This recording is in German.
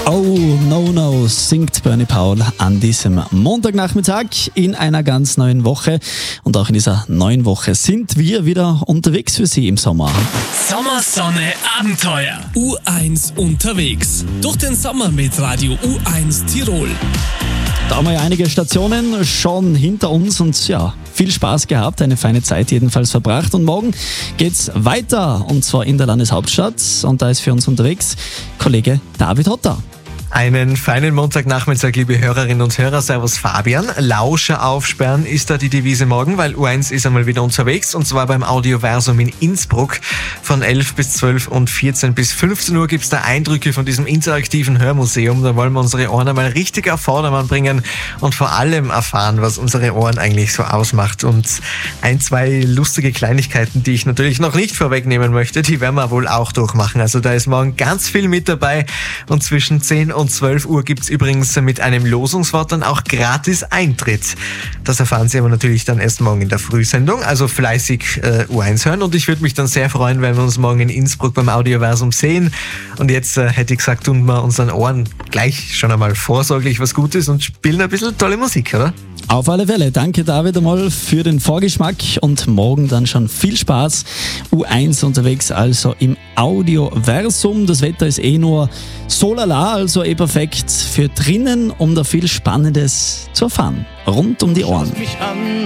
Oh, no, singt Bernie Paul an diesem Montagnachmittag in einer ganz neuen Woche. Und auch in dieser neuen Woche sind wir wieder unterwegs für Sie im Sommer. Sommersonne Abenteuer. U1 unterwegs. Durch den Sommer mit Radio U1 Tirol. Da haben wir ja einige Stationen schon hinter uns und ja, viel Spaß gehabt, eine feine Zeit jedenfalls verbracht. Und morgen geht's weiter und zwar in der Landeshauptstadt. Und da ist für uns unterwegs Kollege David Hotter. Einen feinen Montagnachmittag, liebe Hörerinnen und Hörer. Servus Fabian. Lauscher aufsperren ist da die Devise morgen, weil U1 ist einmal wieder unterwegs und zwar beim Audioversum in Innsbruck. Von 11 bis 12 und 14 bis 15 Uhr gibt's da Eindrücke von diesem interaktiven Hörmuseum. Da wollen wir unsere Ohren einmal richtig auf Vordermann bringen und vor allem erfahren, was unsere Ohren eigentlich so ausmacht. Und ein, zwei lustige Kleinigkeiten, die ich natürlich noch nicht vorwegnehmen möchte, die werden wir wohl auch durchmachen. Also da ist morgen ganz viel mit dabei und zwischen 10 und 12 Uhr gibt's übrigens mit einem Losungswort dann auch gratis Eintritt. Das erfahren Sie aber natürlich dann erst morgen in der Frühsendung, also fleißig U1 hören und ich würde mich dann sehr freuen, wenn wir uns morgen in Innsbruck beim Audioversum sehen. Und jetzt hätte ich gesagt, tun wir unseren Ohren gleich schon einmal vorsorglich was Gutes und spielen ein bisschen tolle Musik, oder? Auf alle Fälle. Danke David einmal für den Vorgeschmack und morgen dann schon viel Spaß. U1 unterwegs, also im Audioversum. Das Wetter ist nur so lala, also perfekt für drinnen, um da viel Spannendes zu erfahren. Rund um die Ohren.